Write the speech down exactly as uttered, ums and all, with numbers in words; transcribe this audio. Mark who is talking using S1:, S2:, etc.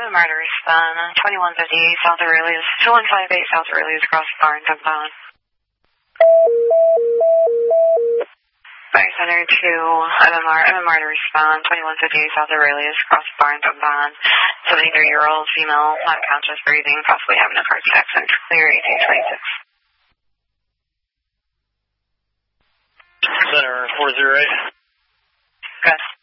S1: M M R to respond. twenty-one fifty-eight South Aurelius. two one five eight South Aurelius across the bar and downtown. Fire Center to M M R. M M R to respond. twenty-one fifty-eight South Aurelius across the bar and downtown. seventy-three-year-old female, not conscious, breathing, possibly having a heart attack. Center clear, eighteen twenty-six.
S2: Center four zero eight.
S1: Good.